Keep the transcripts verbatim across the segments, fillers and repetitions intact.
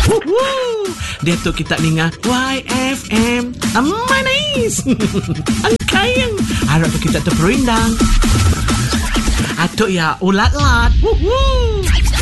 Woohoo! Dia tu kita dengar Y F M. Manis. Angkayang. Harap tu kita terperindang. Atuk ya ulat-lat. Woohoo!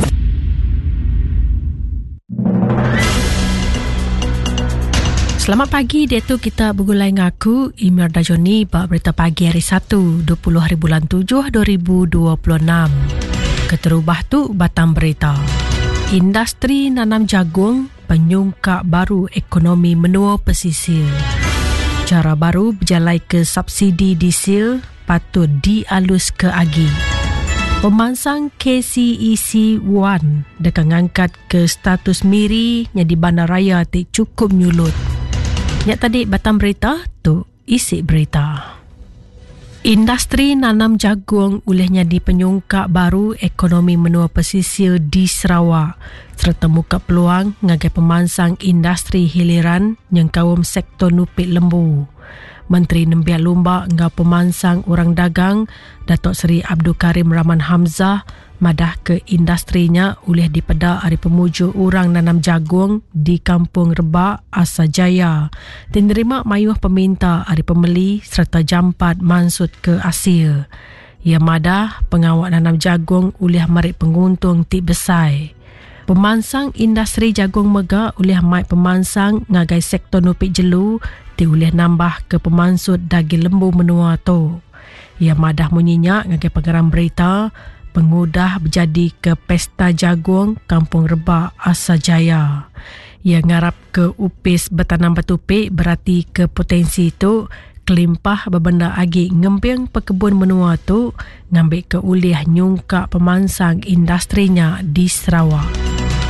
Selamat pagi, dia tu kita bergulai dengan aku, Imelda Joni, bak berita pagi hari Sabtu, dua puluh hari bulan tujuh, dua ribu dua puluh enam. Keterubah tu batang berita. Industri nanam jagung, penyungkak baru ekonomi menua pesisir. Cara baru berjalai ke subsidi diesel, patut dialus ke agi. Pemansang K C E C satu dekat ngangkat ke status miri yang di bandaraya tak cukup nyulut. Yang tadi batang berita tu isi berita. Industri nanam jagung olehnya di penyungkak baru ekonomi menua pesisir di Sarawak serta muka peluang ngagai pemansang industri hiliran yang kaum sektor nupit lembu. Menteri Nembiak Lumba ngau pemansang orang dagang Datuk Seri Abdul Karim Rahman Hamzah madah ke industrinya oleh dipeda hari pemuju orang nanam jagung di Kampung Rebak, Asajaya. Dan nerima mayuh peminta hari pembeli serta jampat mansut ke Asia. Ia madah pengawak nanam jagung oleh marik penguntung ti besai. Pemansang industri jagung mega oleh mai pemansang ngagai sektor nupik jelu ti boleh nambah ke pemansut daging lembu menua tu. Ia madah munyinya ngagai pengarang berita pengudah berjadi ke pesta jagung Kampung Rebak Asajaya. Ia ngarap ke upis bertanam betupik berarti ke potensi itu kelimpah berbenda agi ngemping pekebun menua tu ngambil ke ulih nyungkak pemansang industrinya di Sarawak.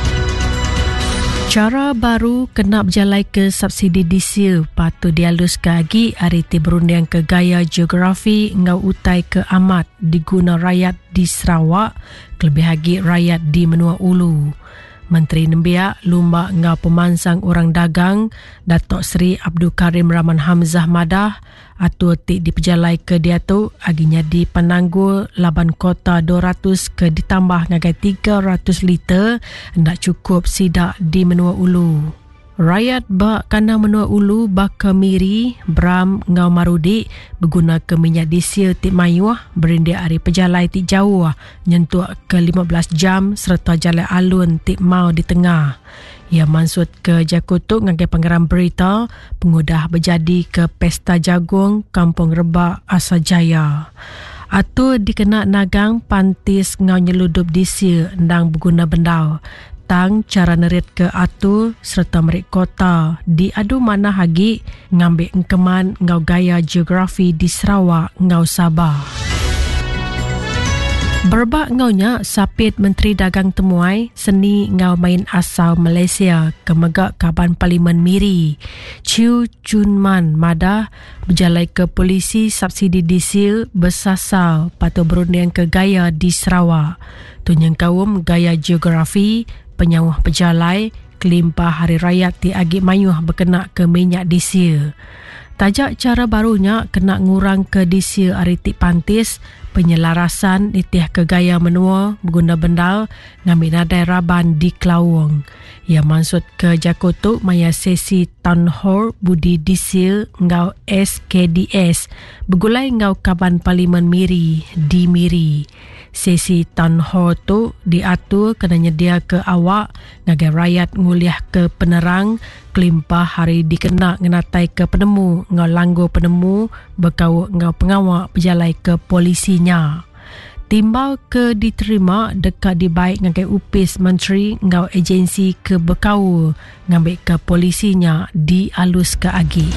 Cara baru kena berjalai ke subsidi diesel patut dialus ke agi hari ti berunding ke gaya geografi ngau utai ke amat diguna rakyat di Sarawak kelebih lagi rakyat di Menua Ulu. Menteri Nembiak Lumba ngau pemansang orang dagang Datuk Seri Abdul Karim Rahman Hamzah madah atau ti diperjalai ke dia tu aginya di penanggul laban kota dua ratus ke ditambah ngagai tiga ratus liter hendak cukup sidak di Menua Ulu. Rakyat bak kana Menua Ulu bak ke Miri, Bram ngau Marudi berguna ke minyak diesel ti mayuah berindik hari pejalai ti jauh nyentuh ke lima belas jam serta jalan alun ti mau di tengah. Ia mansut ke Jakutuk ngagai pengarang berita pengudah berjadi ke pesta jagung Kampung Rebak Asajaya. Atau dikena nagang pantis ngau nyeludup diesel ndang berguna bendau. Tang cara nerit ke atu serta merik kota di adu mana hagi ngambil engkeman ngau gaya geografi di Sarawak ngau Sabah. Berbak ngaunya sapit Menteri Dagang Temuai seni ngau main asal Malaysia ke megak Kaban Parlimen Miri. Chiu Junman madah berjalai ke polisi subsidi diesel bersasar patut berunding ke gaya di Sarawak. Tunyang kaum gaya geografi penyawah pejalai kelimpah hari raya ti agi mayuh berkena ke minyak diesel. Tajak cara barunya kena ngurang ke diesel hari ti pantis penyelarasan itih ke gaya menua berguna bendal ngambil nadai raban di Kelawang. Ia maksud ke Jakutuk maya sesi Town Hall Budi Diesel ngau S K D S bergulai ngau Kaban Parlimen Miri di Miri. Sesi Town Hall tu diatur kena nyedia ke awak ngagai rakyat nguliah ke penerang kelimpah hari dikena ngenatai ke penemu ngau langgo penemu berkau ngau pengawak berjalai ke polisinya. Timbal ke diterima dekat dibaik ngagai upis menteri ngau agensi ke berkau ngambil ke polisinya dialus ke agi.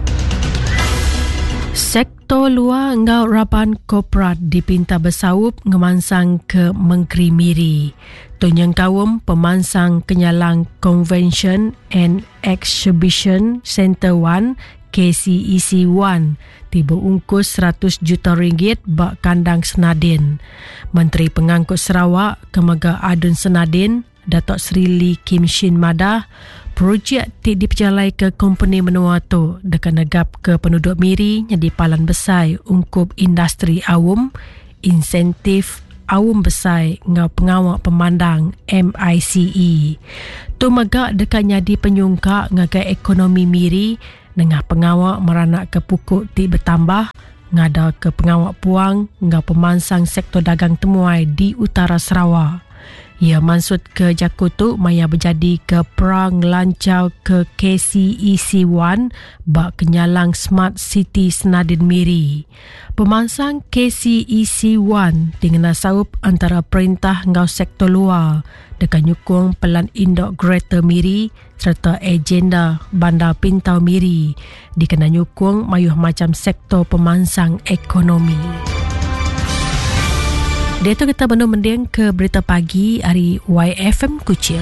Sektor luar ngau raban korporat dipinta bersaup ngemansang ke Menteri Miri. Tonyang kaum pemansang kenyalang Convention and Exhibition Center one K C E C one tiba ungkus seratus juta ringgit bak kandang Senadin. Menteri Pengangkut Sarawak Kemega Adun Senadin Datuk Seri Lee Kim Shin madah projek ti diperjalai ke company menua tu dekat negap ke penduduk Miri yang di palan besar ungkup industri awam, insentif awum besai ngau pengawak pemandang M I C E. Tu megak dekat nyadi penyungka ngagai ekonomi miri nengah pengawak meranak ke pukuk ti bertambah ngada ke pengawak puang ngau pemansang sektor dagang temuai di utara Sarawak. Ia maksud ke Jakutu maya berjadi ke perang lancau ke K C E C satu bak kenyalang Smart City Senadin Miri. Pemansang K C E C satu dengan saup antara perintah ngau sektor luar dekat nyukung pelan indok Greater Miri serta agenda Bandar Pintau Miri dikena nyukung mayuh macam sektor pemansang ekonomi. Dia tu kita benar mending ke berita pagi hari Y F M Kuching.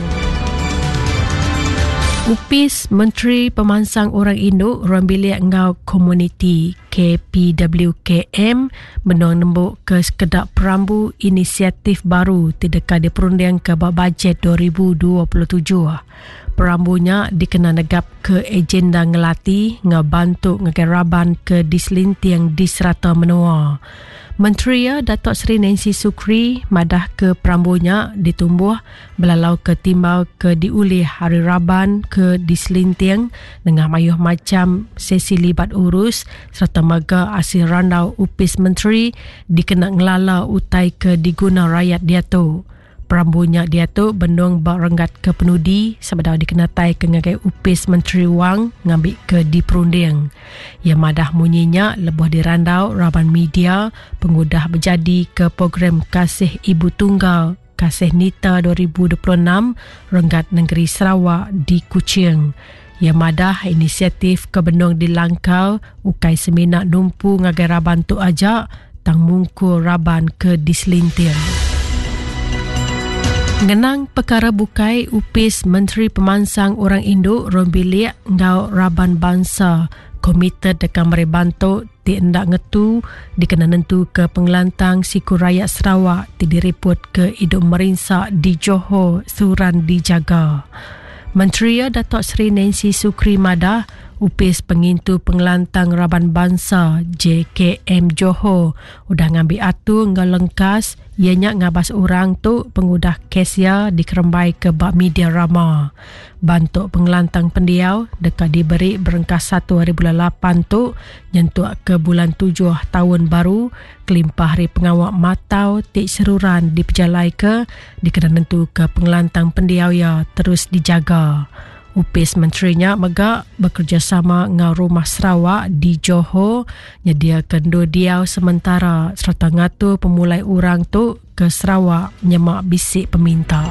Upis Menteri Pemansang Orang Induk Ruang Bilik Ngau Komuniti K P W K M menang nembuk ke sekedap perambu inisiatif baru tidak diperunding ke bajet dua ribu dua puluh tujuh. Perambunya dikena negap ke agenda ngelati ngebantu ngegeraban ke dislintiang di serata menua. Menteri Datuk Seri Nancy Sukri madah ke perambunya ditumbuh belalau ke timbau ke diulih hari Raban ke diselintiang dengan mayuh macam sesi libat urus serta mega hasil randau upis menteri dikena ngelala utai ke diguna rakyat dia tu. Perambunya dia tu bendung bak renggat ke penudi sebab dikenatai ke ngagai upis Menteri Wang ngambil ke di perunding. Ia madah munyinya lebuh dirandau Raban Media pengudah berjadi ke program Kasih Ibu Tunggal Kasih Nita dua ribu dua puluh enam renggat negeri Sarawak di Kuching. Ia madah inisiatif ke bendung di Langkau ukai seminak numpu ngagai Raban tu ajak tang mungkul Raban ke diselintir. Ngenang perkara bukai upis Menteri Pemansang Orang Induk Ruang Bilik Ngau Raban Bangsa komited dekat merebantu ti endak ngetu dikena nentu ke pengelantang siku rakyat Sarawak ti direport ke hidup merinsak di Johor suran dijaga. Menteri Datuk Seri Nancy Sukri madah upis pengintu pengelantang Raban Bangsa J K M Johor udah ngambil atu ngau lengkas ianya ngabas orang tu pengudah kesya dikerembai ke bak media rama. Bantuk pengelantang pendiau dekat diberi berengkas satu hari bulan lapan tu nyentuak ke bulan tujuh tahun baru kelimpah hari pengawak matau tik seruran dipejalai ke dikena nentu ke pengelantang pendiau ya terus dijaga. Upis menterinya megak bekerjasama dengan Rumah Sarawak di Johor nyediakan dua diau sementara serta ngatur pemulai orang tu ke Sarawak nyemak bisik peminta.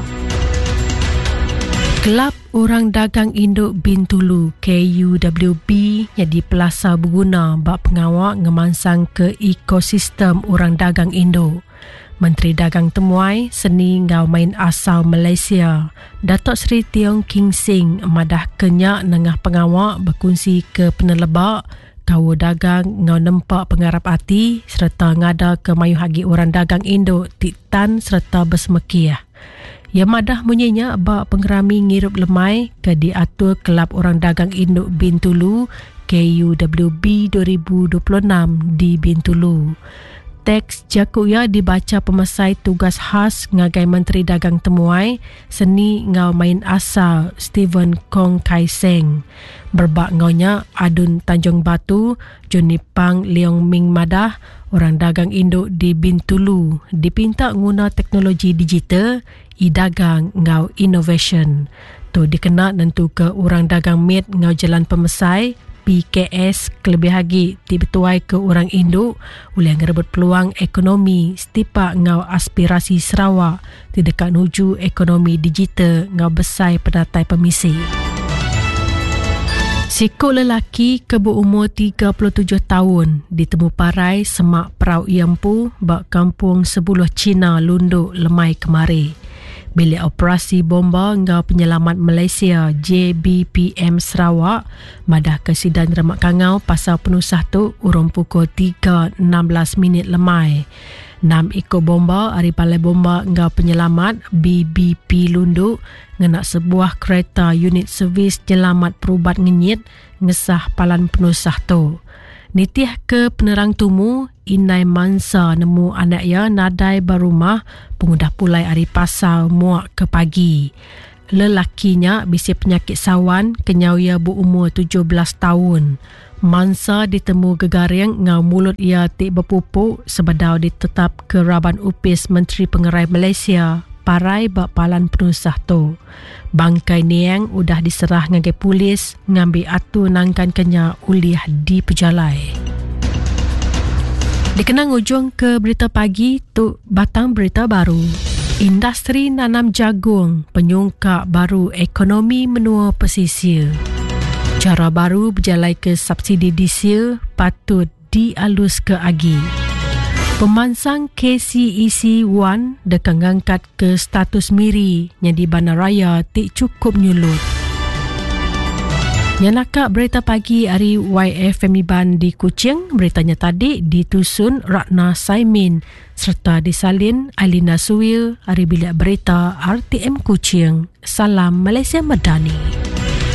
Kelab Orang Dagang Induk Bintulu K U W B jadi pelasa berguna bak pengawak ngemansang ke ekosistem orang dagang Induk. Menteri Dagang Temuai Seni Ngau Main Asal Malaysia Datuk Seri Tiong King Sing madah kenyak nengah pengawak berkongsi ke penelebak kawa dagang ngau nempak pengarap hati serta ngada ke mayu hagi orang dagang Induk tiktan serta bersemekiah. Ia madah munyinya bak pengerami ngirup lemai ke diatur Kelab Orang Dagang Induk Bintulu K U W B dua ribu dua puluh enam di Bintulu. Teks Jakuya dibaca pemesai tugas khas ngagai Menteri Dagang Temuai Seni Ngau Main Asal Stephen Kong Kai Seng. Berbak ngaunya Adun Tanjung Batu, Joni Pang Leong Ming Madah, orang dagang induk di Bintulu dipinta guna teknologi digital i-dagang ngau innovation. Tu dikena nentu ke orang dagang mit ngau jalan pemesai P K S kelebih lagi dibetuai ke orang induk oleh ngerebut peluang ekonomi setipak ngau aspirasi Sarawak di dekat nuju ekonomi digital ngau besai penatai pemisi. Sikut lelaki ke berumur tiga puluh tujuh tahun ditemu parai semak Perau Iampu bak kampung Sebuluh Cina Lunduk Lemai kemari. Bilik Operasi Bomba Ngau Penyelamat Malaysia J B P M Sarawak madah ke sidang remak kangau pasal penusah tu urung pukul tiga enam belas minit lemai. Enam ikut bomba hari Balai Bomba Ngau Penyelamat B B P Lunduk ngenak sebuah kereta unit servis jelamat perubat ngenyit ngesah palan penusah tu. Nitih ke penerang tumu, inai mansa nemu anak ya nadai barumah pengudah pulai hari pasal muak ke pagi. Lelakinya bisi penyakit sawan, kenyau ia berumur tujuh belas tahun. Mansa ditemu gegaring ngau mulut ia tik berpupuk sebedau ditetap ke Raban Upis Menteri Pengerai Malaysia, parai bak palan penusah tu. Bangkai niang udah diserah ngagai polis ngambil atu nangkan kenya uliah di pejalai. Dikenang ujung ke berita pagi tu batang berita baru. Industri nanam jagung penyungkak baru ekonomi menua pesisir. Cara baru berjalai ke subsidi diesel patut dialus ke agi. Pemansang K C E C satu dekang angkat ke status miri yang di Bandaraya tik cukup nyulut. Yang nakak berita pagi hari Y F M Iban di Kuching, beritanya tadi ditusun Ratna Saimin serta disalin Ailina Suwil, hari bilik berita R T M Kuching. Salam Malaysia Madani.